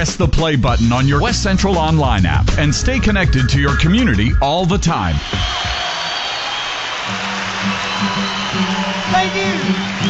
Press the play button on your West Central Online app and stay connected to your community all the time. Thank you.